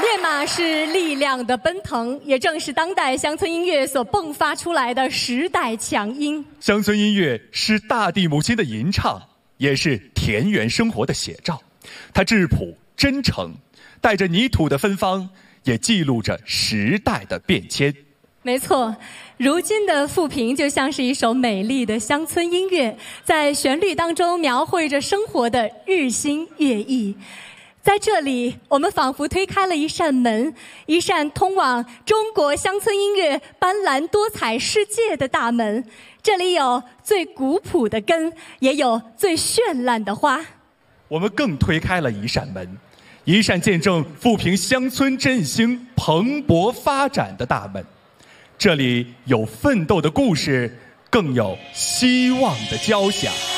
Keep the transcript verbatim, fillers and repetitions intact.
烈马是力量的奔腾，也正是当代乡村音乐所迸发出来的时代强音。 乡村音乐是大地母亲的吟唱，也是田园生活的写照。它质朴真诚，带着泥土的芬芳，也记录着时代的变迁。 没错，如今的富平就像是一首美丽的乡村音乐，在旋律当中描绘着生活的日新月异。在这里，我们仿佛推开了一扇门，一扇通往中国乡村音乐斑斓多彩世界的大门。这里有最古朴的根，也有最绚烂的花。 我们更推开了一扇门，一扇见证富平乡村振兴蓬勃发展的大门。这里有奋斗的故事，更有希望的交响。